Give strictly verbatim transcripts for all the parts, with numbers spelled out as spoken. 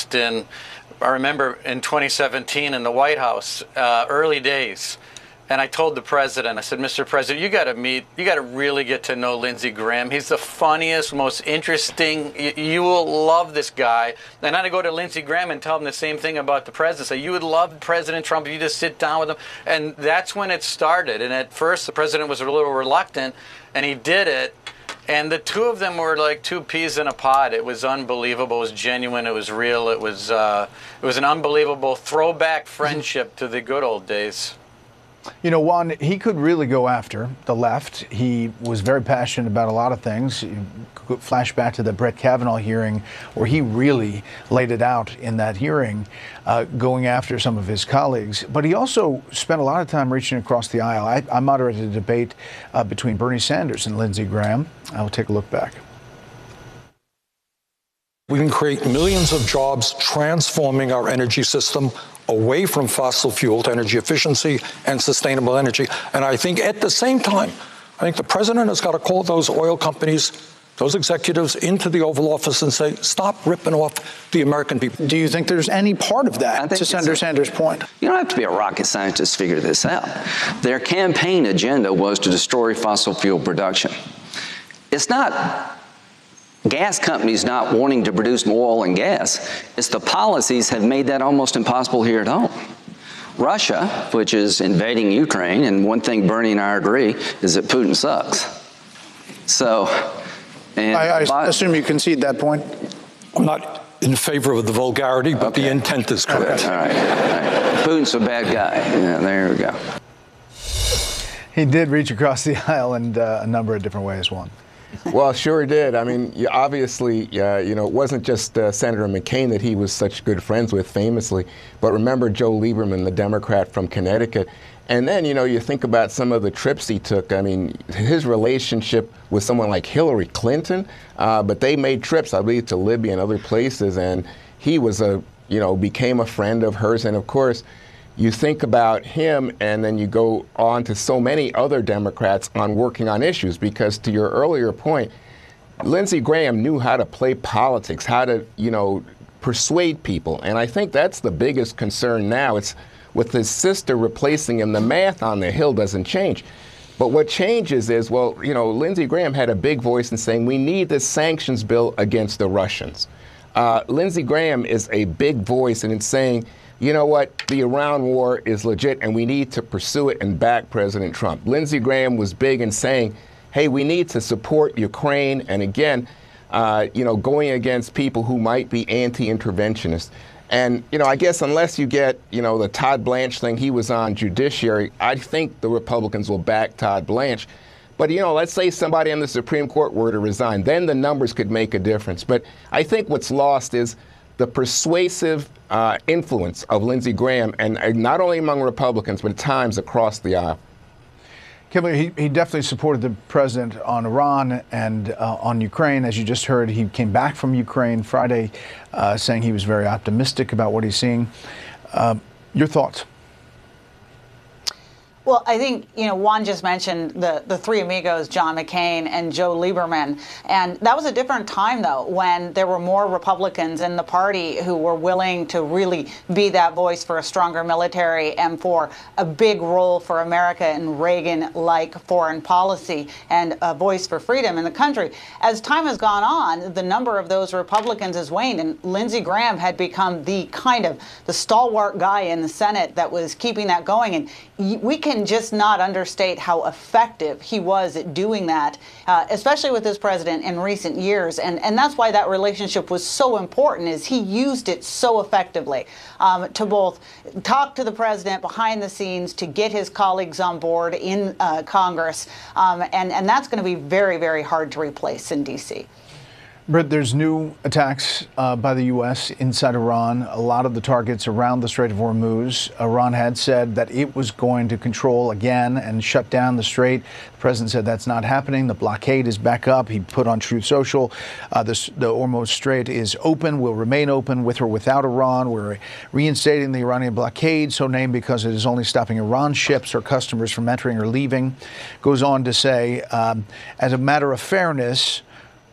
introduced in, I remember in twenty seventeen in the White House, uh, early days. And I told the president, I said, Mister President, you got to meet, you got to really get to know Lindsey Graham. He's the funniest, most interesting. You, you will love this guy. And then I go to Lindsey Graham and tell him the same thing about the president. Say, you would love President Trump if you just sit down with him. And that's when it started. And at first, the president was a little reluctant, and he did it. And the two of them were like two peas in a pod. It was unbelievable. It was genuine. It was real. It was, uh, it was an unbelievable throwback friendship to the good old days. You know, Juan, he could really go after the left. He was very passionate about a lot of things. You could flash back to the Brett Kavanaugh hearing where he really laid it out in that hearing, uh, going after some of his colleagues. But he also spent a lot of time reaching across the aisle. I, I moderated a debate uh, between Bernie Sanders and Lindsey Graham. I'll take a look back. We can create millions of jobs transforming our energy system away from fossil fuel to energy efficiency and sustainable energy. And I think at the same time, I think the president has got to call those oil companies, those executives into the Oval Office and say, stop ripping off the American people. Do you think there's any part of that, to Senator Sanders' point? You don't have to be a rocket scientist to figure this out. Their campaign agenda was to destroy fossil fuel production. It's not gas companies not wanting to produce more oil and gas. It's the policies have made that almost impossible here at home. Russia, which is invading Ukraine, and one thing Bernie and I agree is that Putin sucks. So, and I, I assume you concede that point. I'm not in favor of the vulgarity, but okay. The intent is correct. All right. All right. Putin's a bad guy. Yeah, there we go. He did reach across the aisle in uh, a number of different ways, Juan. Well, sure did. I mean, you obviously, uh, you know, it wasn't just uh, Senator McCain that he was such good friends with famously, but remember Joe Lieberman, the Democrat from Connecticut. And then, you know, you think about some of the trips he took. I mean, his relationship with someone like Hillary Clinton, uh, but they made trips, I believe, to Libya and other places. And he was a, you know, became a friend of hers. And of course, you think about him, and then you go on to so many other Democrats on working on issues, because to your earlier point, Lindsey Graham knew how to play politics, how to, you know, persuade people. And I think that's the biggest concern now. It's with his sister replacing him, the math on the Hill doesn't change. But what changes is, well, you know, Lindsey Graham had a big voice in saying we need this sanctions bill against the Russians. Uh, Lindsey Graham is a big voice, and it's saying, you know what, the Iran war is legit and we need to pursue it and back President Trump. Lindsey Graham was big in saying, hey, we need to support Ukraine, and again, uh, you know, going against people who might be anti-interventionists. And, you know, I guess unless you get, you know, the Todd Blanche thing, he was on Judiciary, I think the Republicans will back Todd Blanche. But, you know, let's say somebody on the Supreme Court were to resign, then the numbers could make a difference. But I think what's lost is the persuasive uh, influence of Lindsey Graham, and uh, not only among Republicans, but at times across the aisle. Kimberly, he, he definitely supported the president on Iran and uh, on Ukraine. As you just heard, he came back from Ukraine Friday uh, saying he was very optimistic about what he's seeing. Uh, your thoughts? Well, I think, you know, Juan just mentioned the, the three amigos, John McCain and Joe Lieberman. And that was a different time, though, when there were more Republicans in the party who were willing to really be that voice for a stronger military and for a big role for America in Reagan-like foreign policy and a voice for freedom in the country. As time has gone on, the number of those Republicans has waned, and Lindsey Graham had become the kind of the stalwart guy in the Senate that was keeping that going. And we can just not understate how effective he was at doing that, uh, especially with this president in recent years. And, and that's why that relationship was so important, is he used it so effectively um, to both talk to the president behind the scenes, to get his colleagues on board in uh, Congress. Um, and, and that's going to be very, very hard to replace in D C. Britt, there's new attacks uh, by the U S inside Iran. A lot of the targets around the Strait of Hormuz. Iran had said that it was going to control again and shut down the strait. The president said that's not happening. The blockade is back up. He put on Truth Social. Uh, this, the Hormuz Strait is open, will remain open with or without Iran. We're reinstating the Iranian blockade, so named because it is only stopping Iran ships or customers from entering or leaving. Goes on to say, um, as a matter of fairness,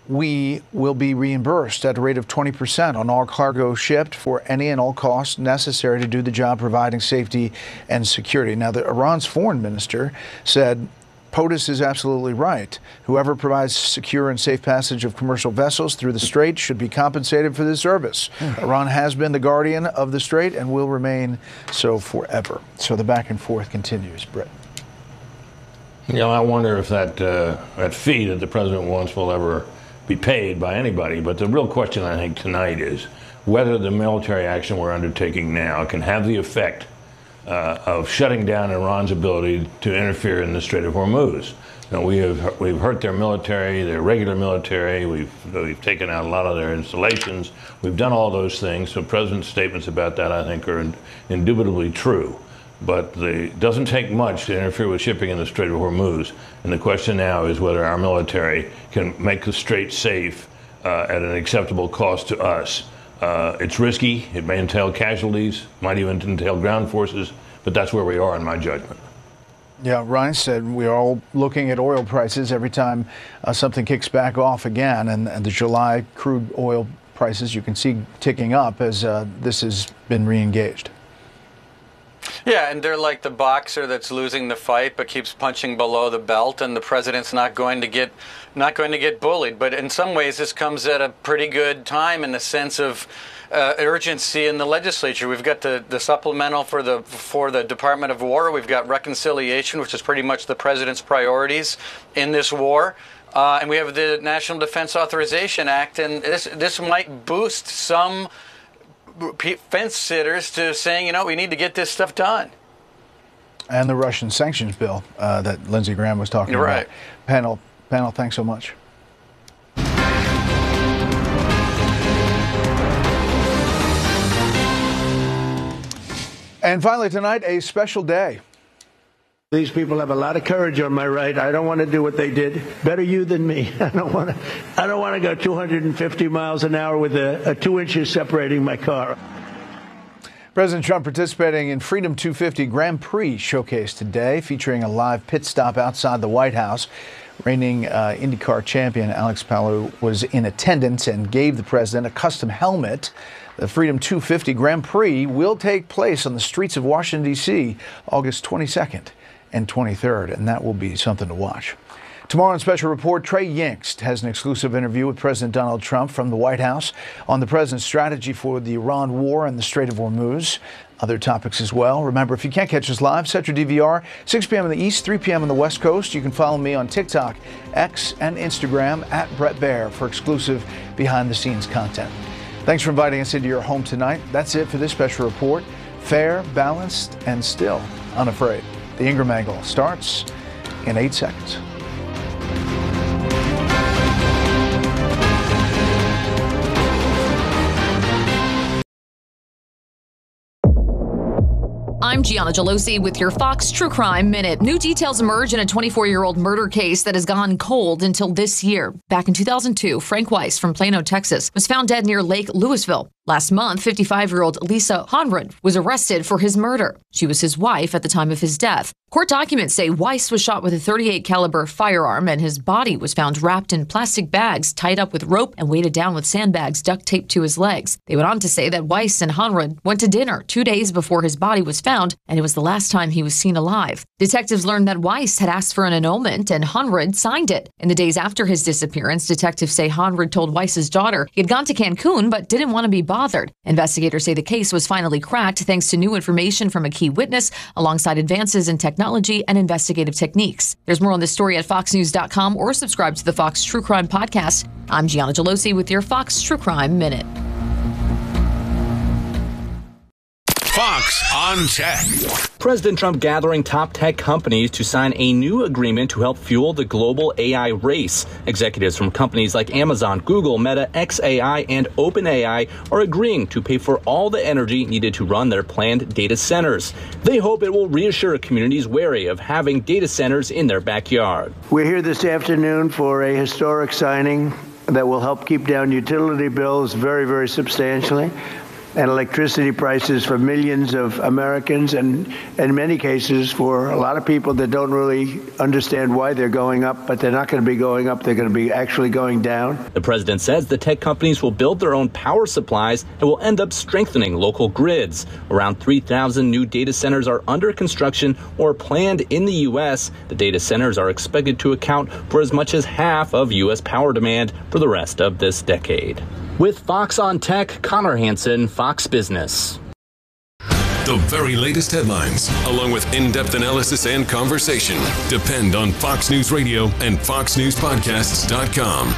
we will be reimbursed at a rate of twenty percent on all cargo shipped for any and all costs necessary to do the job providing safety and security. Now, the Iran's foreign minister said POTUS is absolutely right. Whoever provides secure and safe passage of commercial vessels through the strait should be compensated for this service. Mm. Iran has been the guardian of the strait and will remain so forever. So the back and forth continues. Britt. You know, I wonder if that, uh, that fee that the president wants will ever be paid by anybody. But the real question, I think, tonight is whether the military action we're undertaking now can have the effect uh, of shutting down Iran's ability to interfere in the Strait of Hormuz. You know, we have we've hurt their military, their regular military. We've we've taken out a lot of their installations. We've done all those things. So, President's statements about that, I think, are indubitably true. But it doesn't take much to interfere with shipping in the Strait of Hormuz. And the question now is whether our military can make the strait safe uh, at an acceptable cost to us. Uh, it's risky. It may entail casualties, might even entail ground forces, but that's where we are in my judgment. Yeah, Ryan said we're all looking at oil prices every time uh, something kicks back off again. And, and the July crude oil prices you can see ticking up as uh, this has been re-engaged. Yeah, and they're like the boxer that's losing the fight but keeps punching below the belt, and the president's not going to get not going to get bullied. But in some ways, this comes at a pretty good time in the sense of uh, urgency in the legislature. We've got the, the supplemental for the for the Department of War. We've got reconciliation, which is pretty much the president's priorities in this war. Uh, and we have the National Defense Authorization Act, and this this might boost some fence sitters to saying, you know, we need to get this stuff done. And the Russian sanctions bill uh, that Lindsey Graham was talking You're about. Right. Panel, panel, thanks so much. And finally tonight, a special day. These people have a lot of courage on my right. I don't want to do what they did. Better you than me. I don't want to. I don't want to go two hundred fifty miles an hour with a, a two inches separating my car. President Trump participating in Freedom two fifty Grand Prix showcase today, featuring a live pit stop outside the White House. Reigning uh, IndyCar champion Alex Palou was in attendance and gave the president a custom helmet. The Freedom two fifty Grand Prix will take place on the streets of Washington, D C, August twenty-second and twenty-third, and that will be something to watch. Tomorrow on Special Report, Trey Yingst has an exclusive interview with President Donald Trump from the White House on the president's strategy for the Iran war and the Strait of Hormuz. Other topics as well. Remember, if you can't catch us live, set your D V R, six p.m. in the East, three p.m. on the West Coast. You can follow me on TikTok, X, and Instagram at Brett Baer for exclusive behind-the-scenes content. Thanks for inviting us into your home tonight. That's it for this Special Report. Fair, balanced, and still unafraid. The Ingraham Angle starts in eight seconds. I'm Gianna Gelosi with your Fox True Crime Minute. New details emerge in a twenty-four-year-old murder case that has gone cold until this year. Back in two thousand two, Frank Weiss from Plano, Texas, was found dead near Lake Louisville. Last month, fifty-five-year-old Lisa Honrud was arrested for his murder. She was his wife at the time of his death. Court documents say Weiss was shot with a thirty-eight caliber firearm, and his body was found wrapped in plastic bags, tied up with rope, and weighted down with sandbags duct taped to his legs. They went on to say that Weiss and Honrud went to dinner two days before his body was found, and it was the last time he was seen alive. Detectives learned that Weiss had asked for an annulment, and Honrud signed it. In the days after his disappearance, detectives say Honrud told Weiss's daughter he had gone to Cancun but didn't want to be bothered. Investigators say the case was finally cracked thanks to new information from a key witness, alongside advances in technology and investigative techniques. There's more on this story at fox news dot com or subscribe to the Fox True Crime Podcast. I'm Gianna Gelosi with your Fox True Crime Minute. Fox on Tech. President Trump gathering top tech companies to sign a new agreement to help fuel the global A I race. Executives from companies like Amazon, Google, Meta, X A I, and OpenAI are agreeing to pay for all the energy needed to run their planned data centers. They hope it will reassure communities wary of having data centers in their backyard. We're here this afternoon for a historic signing that will help keep down utility bills very, very substantially. and electricity prices for millions of Americans, and in many cases for a lot of people that don't really understand why they're going up, but they're not going to be going up. They're going to be actually going down. The president says the tech companies will build their own power supplies and will end up strengthening local grids. Around three thousand new data centers are under construction or planned in the U S. The data centers are expected to account for as much as half of U S power demand for the rest of this decade. With Fox on Tech, Connor Hansen, Fox Business. The very latest headlines, along with in-depth analysis and conversation, depend on Fox News Radio and fox news podcasts dot com.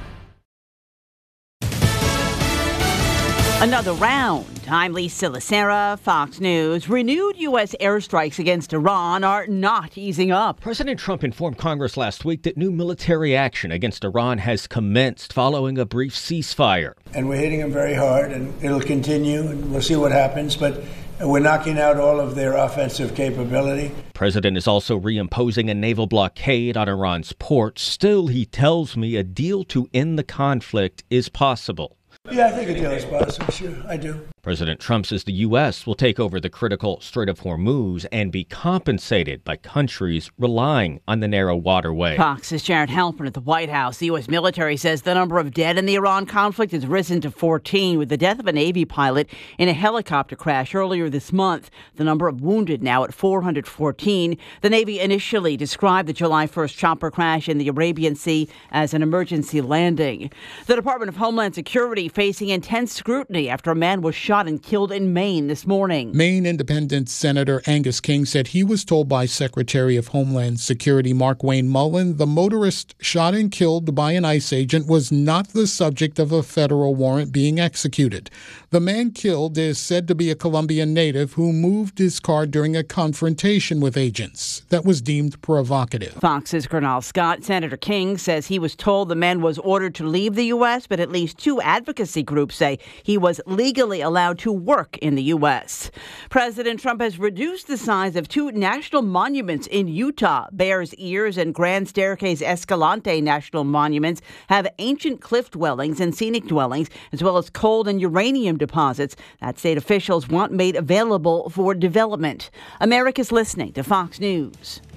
Another round. I'm Lisa Lacera, Fox News. Renewed U S airstrikes against Iran are not easing up. President Trump informed Congress last week that new military action against Iran has commenced following a brief ceasefire. And we're hitting them very hard, and it'll continue, and we'll see what happens. But we're knocking out all of their offensive capability. The president is also reimposing a naval blockade on Iran's ports. Still, he tells me a deal to end the conflict is possible. Yeah, I think a deal is possible. Sure, I do. President Trump says the U S will take over the critical Strait of Hormuz and be compensated by countries relying on the narrow waterway. Fox's Jared Halpern at the White House. The U S military says the number of dead in the Iran conflict has risen to fourteen, with the death of a Navy pilot in a helicopter crash earlier this month. The number of wounded now at four hundred fourteen. The Navy initially described the July first chopper crash in the Arabian Sea as an emergency landing. The Department of Homeland Security facing intense scrutiny after a man was shot and killed in Maine this morning. Maine Independent Senator Angus King said he was told by Secretary of Homeland Security Markwayne Mullin the motorist shot and killed by an ICE agent was not the subject of a federal warrant being executed. The man killed is said to be a Colombian native who moved his car during a confrontation with agents that was deemed provocative. Fox's Gernal Scott. Senator King says he was told the man was ordered to leave the U S, but at least two advocacy groups say he was legally allowed to work in the U S. President Trump has reduced the size of two national monuments in Utah. Bears Ears and Grand Staircase Escalante National Monuments have ancient cliff dwellings and scenic dwellings, as well as coal and uranium deposits that state officials want made available for development. America's listening to Fox News.